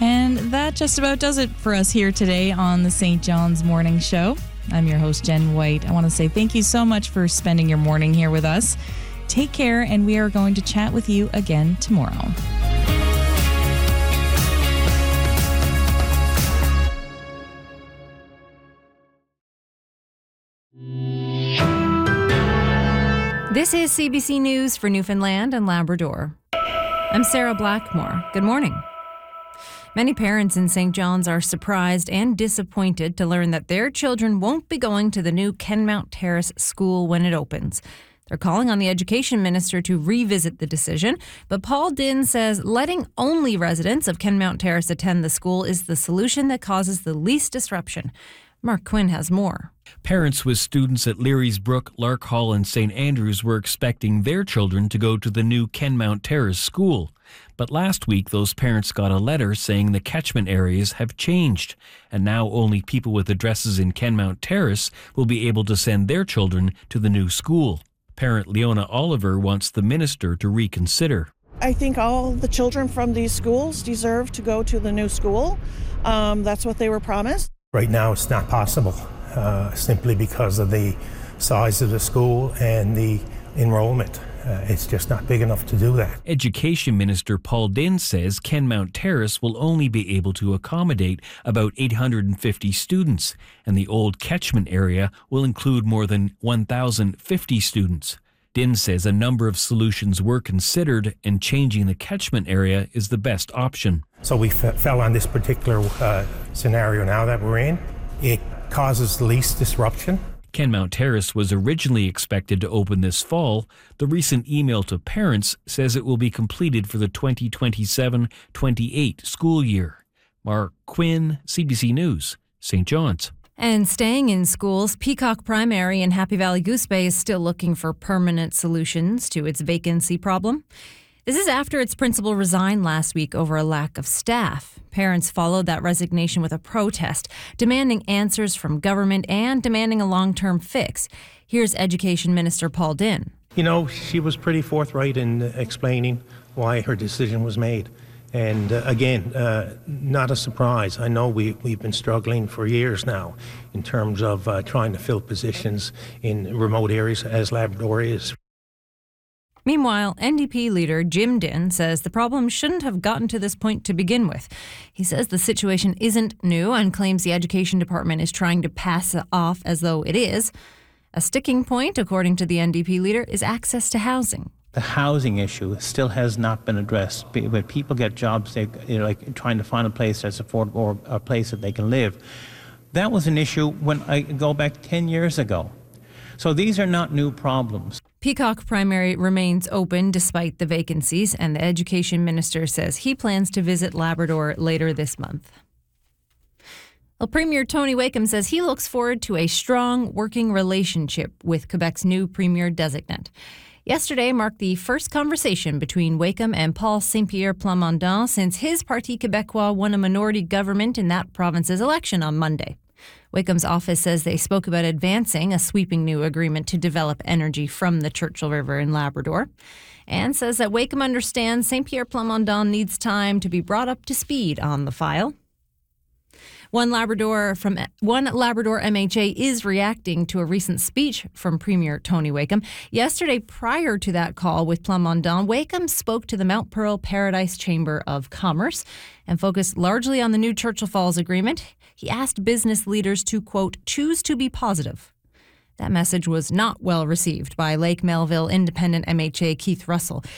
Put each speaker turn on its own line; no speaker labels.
And that just about does it for us here today on the St. John's Morning Show. I'm your host, Jen White. I want to say thank you so much for spending your morning here with us. Take care, and we are going to chat with you again tomorrow.
This is CBC News for Newfoundland and Labrador. I'm Sarah Blackmore. Good morning. Many parents in St. John's are surprised and disappointed to learn that their children won't be going to the new Kenmount Terrace school when it opens. They're calling on the Education Minister to revisit the decision, but Paul Dinn says letting only residents of Kenmount Terrace attend the school is the solution that causes the least disruption. Mark Quinn has more.
Parents with students at Leary's Brook, Lark Hall and St. Andrews were expecting their children to go to the new Kenmount Terrace school. But last week, those parents got a letter saying the catchment areas have changed, and now only people with addresses in Kenmount Terrace will be able to send their children to the new school. Parent Leona Oliver wants the minister to reconsider.
I think all the children from these schools deserve to go to the new school. That's what they were promised.
Right now it's not possible, simply because of the size of the school and the enrollment. It's just not big enough to do that.
Education Minister Paul Dinn says Kenmount Terrace will only be able to accommodate about 850 students, and the old catchment area will include more than 1,050 students. Dinn says a number of solutions were considered, and changing the catchment area is the best option.
So we fell on this particular scenario now that we're in. It causes the least disruption.
Kenmount Terrace was originally expected to open this fall. The recent email to parents says it will be completed for the 2027-28 school year. Mark Quinn, CBC News, St. John's.
And staying in schools, Peacock Primary in Happy Valley Goose Bay is still looking for permanent solutions to its vacancy problem. This is after its principal resigned last week over a lack of staff. Parents followed that resignation with a protest, demanding answers from government and demanding a long-term fix. Here's Education Minister Paul Dinn.
You know, she was pretty forthright in explaining why her decision was made. And again, not a surprise. I know we've been struggling for years now in terms of trying to fill positions in remote areas, as Labrador is.
Meanwhile, NDP leader Jim Dinn says the problem shouldn't have gotten to this point to begin with. He says the situation isn't new and claims the Education Department is trying to pass it off as though it is. A sticking point, according to the NDP leader, is access to housing.
The housing issue still has not been addressed. When people get jobs, like trying to find a place that's affordable or a place that they can live. That was an issue when I go back 10 years ago. So these are not new problems.
Peacock Primary remains open despite the vacancies, and the Education Minister says he plans to visit Labrador later this month. Well, Premier Tony Wakeham says he looks forward to a strong working relationship with Quebec's new Premier designate. Yesterday marked the first conversation between Wakeham and Paul Saint-Pierre Plamondon since his Parti Québécois won a minority government in that province's election on Monday. Wakeham's office says they spoke about advancing a sweeping new agreement to develop energy from the Churchill River in Labrador, and says that Wakeham understands Saint-Pierre Plamondon needs time to be brought up to speed on the file. One Labrador MHA is reacting to a recent speech from Premier Tony Wakeham. Yesterday, prior to that call with Plamondon, Wakeham spoke to the Mount Pearl Paradise Chamber of Commerce and focused largely on the new Churchill Falls agreement. He asked business leaders to, quote, choose to be positive. That message was not well received by Lake Melville Independent MHA Keith Russell.